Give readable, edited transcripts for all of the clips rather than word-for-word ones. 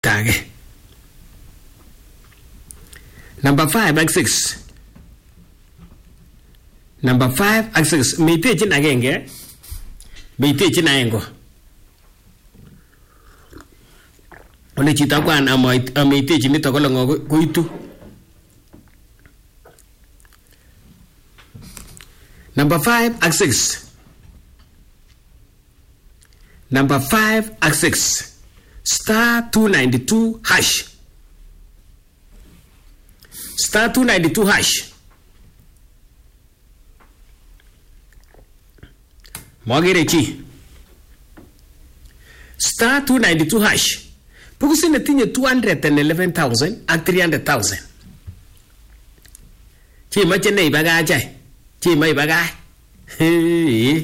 Tage. Number 5 ak 6. Number 5 ak 6. Meitechin agenge. Meitechin aengo. Ole chito kwan ameitechin nito kolongo koitu. Number 5 ak 6. Number 5 ak 6. Star 292 hash. Star 292 hash. Mogere chi. Star 292 hash. Pukusine tinye 211,000 ak 300,000. Chi mache ne ibagachai. Chi ma ibagach. Hey.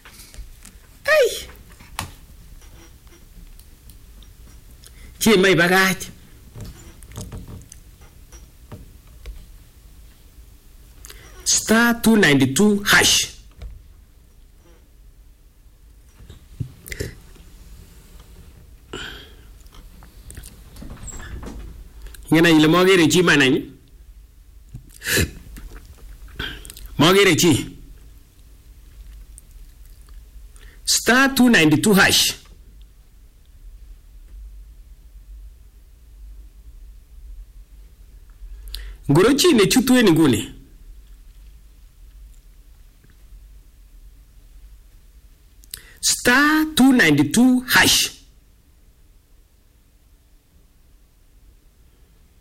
Chi ma ibagach. Star 292 hash. Ngena ile mogere chi manany. Mogere chi. Star 292 hash. Ngorochi ne chutu eni nguni. Star 292 hash.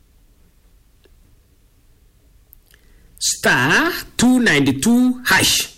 Star 292 hash.